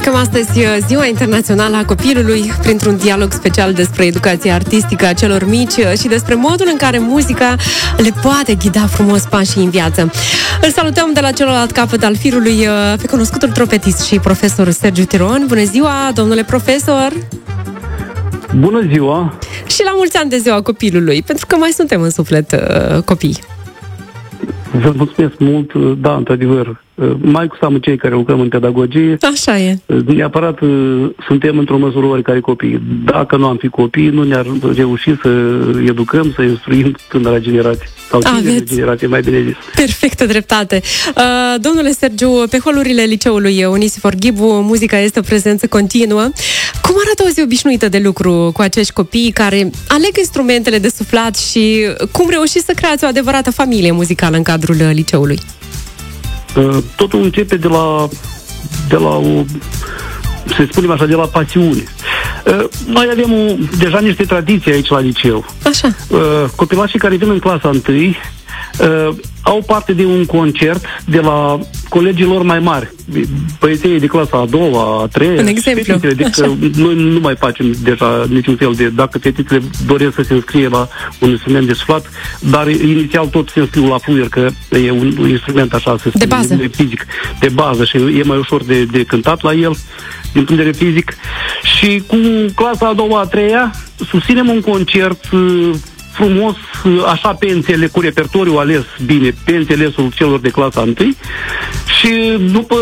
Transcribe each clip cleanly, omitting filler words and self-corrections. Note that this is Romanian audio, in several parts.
Marcăm astăzi Ziua Internațională a Copilului printr-un dialog special despre educația artistică a celor mici și despre modul în care muzica le poate ghida frumos pașii în viață. Îl salutăm de la celălalt capăt al firului pe cunoscutul trompetist și profesor Sergiu Tiron. Bună ziua, domnule profesor! Bună ziua! Și la mulți ani de Ziua Copilului, pentru că mai suntem în suflet copii. Vă mulțumesc mult, da, într-adevăr. Mai cu seamă cei care lucrăm în pedagogie. Așa e. Neapărat suntem într-o măsură oricare copii. Dacă nu am fi copii, nu ne-ar reuși să educăm, să instruim tânăra generație. Sau tineri generație, mai bine zis. Perfectă dreptate. Domnule Sergiu, pe holurile liceului Unisifor Ghibu, muzica este o prezență continuă. Cum arată o zi obișnuită de lucru cu acești copii care aleg instrumentele de suflat și cum reușiți să creați o adevărată familie muzicală în cadrul liceului? Totul începe de la o, să spunem așa, de la pasiune. Noi avem deja niște tradiții aici la liceu. Așa. Copilașii care vin în clasa 1 au parte de un concert de la colegii lor mai mari, băieții de clasa a doua, a treia. Un exemplu. Noi nu mai facem deja niciun fel de, dacă fetițele doresc să se înscrie la un instrument de suflat, dar inițial tot se înscriu la fluier, că e un instrument așa, să de bază, fizic, de bază și e mai ușor de cântat la el din punct de vedere fizic. Și cu clasa a doua, a treia susținem un concert frumos, așa pe înțeles, cu repertoriu ales bine, pe înțelesul celor de clasa 1. Și după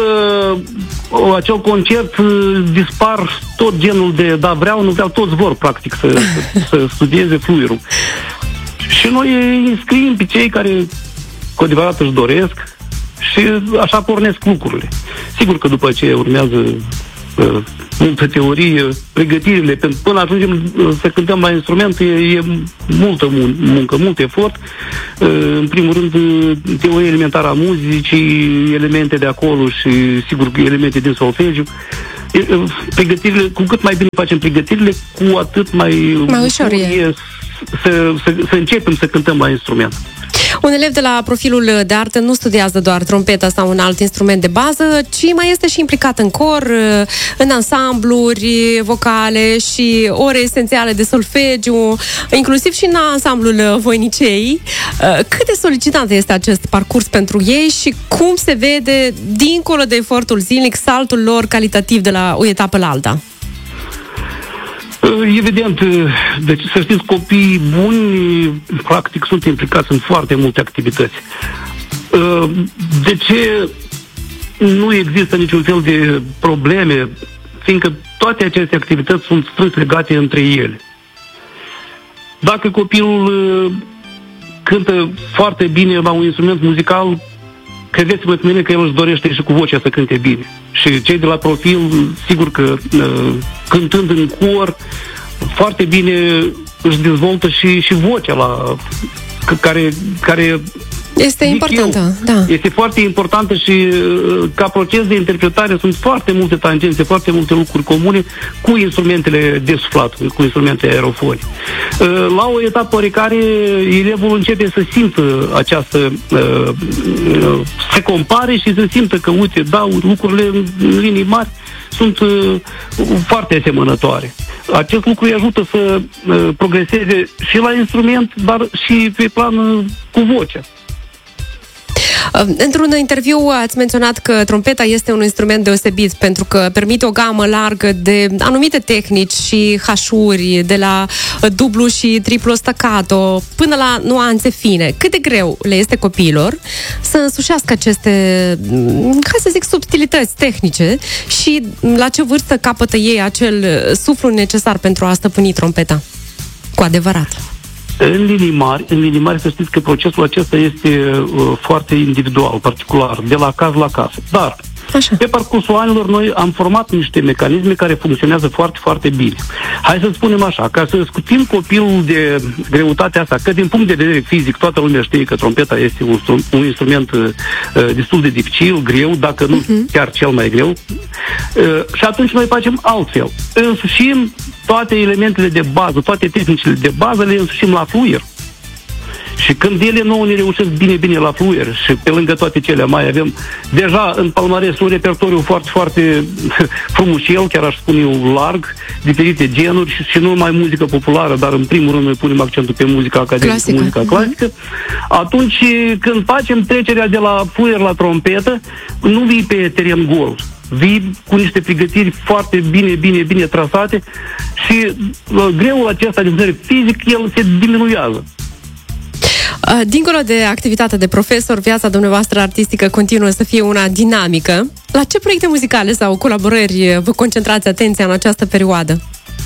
acel concert dispar tot genul de da vreau, nu vreau, toți vor practic să studieze fluierul. Și noi înscriem pe cei care cu adevărat își doresc și așa pornesc lucrurile. Sigur că după aceea urmează multă teorie, pregătirile, până ajungem să cântăm la instrument, e multă muncă, mult efort. În primul rând, teorie elementară a muzicii, elemente de acolo și, sigur, elemente din solfegiu. Pregătirile, cu cât mai bine facem pregătirile, cu atât mai ușor e să începem să cântăm la instrument. Un elev de la profilul de artă nu studiază doar trompeta sau un alt instrument de bază, ci mai este și implicat în cor, în ansambluri vocale și ore esențiale de solfegiu, inclusiv și în ansamblul voinicei. Cât de solicitant este acest parcurs pentru ei și cum se vede, dincolo de efortul zilnic, saltul lor calitativ de la o etapă la alta? Evident, deci să știți, copiii buni practic sunt implicați în foarte multe activități. De ce nu există niciun fel de probleme? Fiindcă toate aceste activități sunt strâns legate între ele. Dacă copilul cântă foarte bine la un instrument muzical, credeți-mă pe mine că el își dorește și cu vocea să cânte bine. Și cei de la profil, sigur că cântând în cor, foarte bine își dezvoltă și vocea care este importantă, da. Este foarte importantă și ca proces de interpretare sunt foarte multe tangențe, foarte multe lucruri comune cu instrumentele de suflat, cu instrumentele aerofoni. La o etapă oricare, elevul începe să simtă această, se compare și să simtă că, uite, da, lucrurile în linii mari sunt foarte asemănătoare. Acest lucru îi ajută să progreseze și la instrument, dar și pe plan cu vocea. Într-un interviu ați menționat că trompeta este un instrument deosebit pentru că permite o gamă largă de anumite tehnici și hașuri, de la dublu și triplu staccato până la nuanțe fine. Cât de greu le este copiilor să însușească aceste, ca să zic, subtilități tehnice și la ce vârstă capătă ei acel suflu necesar pentru a stăpâni trompeta cu adevărat? În linii mari să știți că procesul acesta este foarte individual, particular, de la caz la caz. Dar așa, pe parcursul anilor noi am format niște mecanisme care funcționează foarte, foarte bine. Hai să spunem așa, ca să scutim copilul de greutatea asta, că din punct de vedere fizic toată lumea știe că trompeta este un instrument destul de dificil, greu, dacă nu chiar cel mai greu. Și atunci noi facem altfel. Însușim toate elementele de bază, toate tehnicile de bază le însușim la fluier. Și când ele nouă ne reușesc bine la fluier și pe lângă toate cele mai avem deja în palmares un repertoriu foarte, foarte frumușel, chiar aș spune eu larg, diferite genuri și nu numai muzică populară, dar în primul rând noi punem accentul pe muzica academică, muzica clasică. Atunci când facem trecerea de la fluier la trompetă, nu vii pe teren gol. Vii cu niște pregătiri foarte bine trasate și greul acesta din vedere fizic, el se diminuează. Dincolo de activitatea de profesor, viața dumneavoastră artistică continuă să fie una dinamică. La ce proiecte muzicale sau colaborări vă concentrați atenția în această perioadă?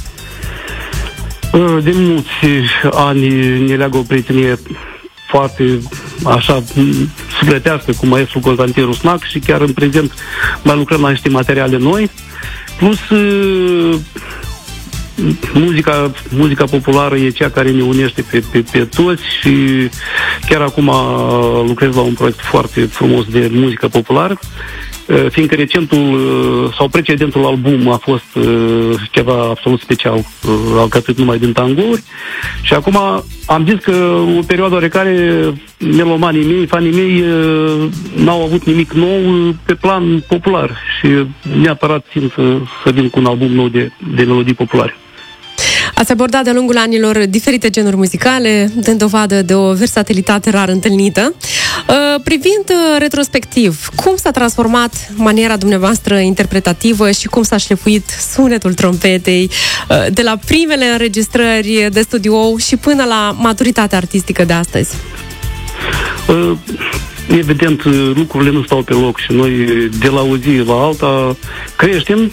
De mulți ani ne leagă o prietenie foarte așa sufletească cu maestrul Constantin Rusnac și chiar în prezent mai lucrăm la niște materiale noi. Plus muzica populară e cea care ne unește pe toți și chiar acum lucrez la un proiect foarte frumos de muzică populară, fiindcă recentul sau precedentul album a fost ceva absolut special, alcătuit numai din tangouri și acum am zis că o perioadă oarecare melomanii mei, fanii mei n-au avut nimic nou pe plan popular și neapărat țin să vin cu un album nou de melodii populare. Ați abordat de-a lungul anilor diferite genuri muzicale, dând dovadă de o versatilitate rar întâlnită. Privind retrospectiv, cum s-a transformat maniera dumneavoastră interpretativă și cum s-a șlefuit sunetul trompetei de la primele înregistrări de studio și până la maturitatea artistică de astăzi? Evident, lucrurile nu stau pe loc și noi de la o zi la alta creștem.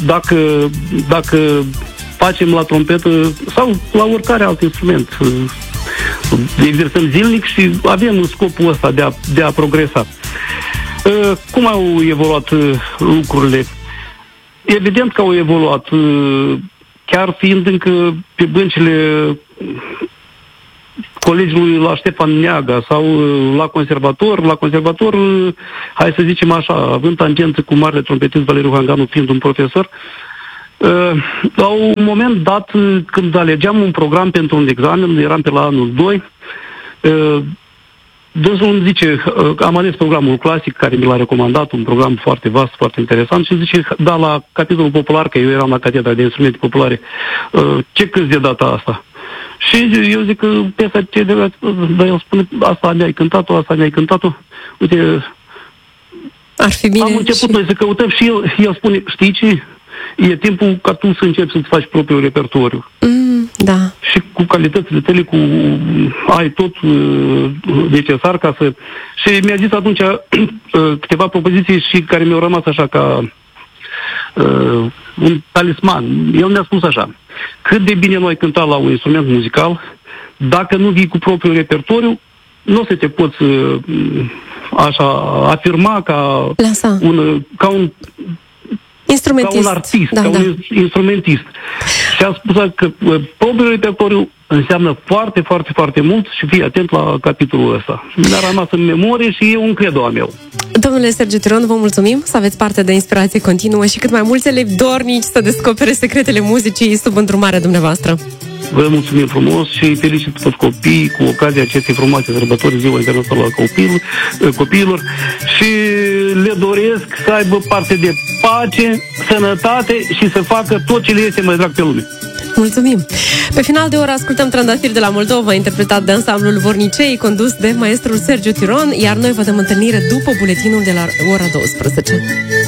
Dacă facem la trompetă sau la oricare alt instrument, exersăm zilnic și avem scopul ăsta de a progresa. Cum au evoluat lucrurile? Evident că au evoluat, chiar fiind încă pe băncile colegiului la Ștefan Neaga sau la conservator, hai să zicem așa, având tangență cu marele trompetist Valeriu Hanganu, fiind un profesor, la un moment dat, când alegeam un program pentru un examen, eram pe la anul 2, dânsul îmi zice, am ales programul clasic, care mi l-a recomandat, un program foarte vast, foarte interesant, și zice, da, la capitolul popular, că eu eram la catedra de instrumente populare, ce câți de data asta? Și eu zic că piesa ce de dar el spune, asta ne-ai cântat-o, uite, ar fi bine. Am început noi să căutăm și el spune, știi ce? E timpul ca tu să începi să-ți faci propriul repertoriu. Da. Și cu calitățile tale, ai tot necesar ca să... Și mi-a zis atunci câteva propoziții și care mi-au rămas așa ca un talisman. El mi-a spus așa, cât de bine noi cânta la un instrument muzical, dacă nu vii cu propriul repertoriu, nu o să te poți așa afirma ca un instrumentist. Ca un artist, un instrumentist. Și a spus că propriul repertoriu înseamnă foarte, foarte, foarte mult și fii atent la capitolul ăsta. Mi-a rămas în memorie și e un credo al meu. Domnule Sergiu Tiron, vă mulțumim, să aveți parte de inspirație continuă și cât mai mulți elevi dornici să descopere secretele muzicii sub îndrumarea dumneavoastră. Vă mulțumim frumos și felicit toți copiii cu ocazia acestei frumoase sărbători, Ziua Internațională a Copiilor, și le doresc să aibă parte de pace, sănătate și să facă tot ce le este mai drag pe lume. Mulțumim! Pe final de oră ascultăm Trandafiri de la Moldova, interpretat de ansamblul Vornicei, condus de maestrul Sergiu Tiron, iar noi vă dăm întâlnire după buletinul de la ora 12.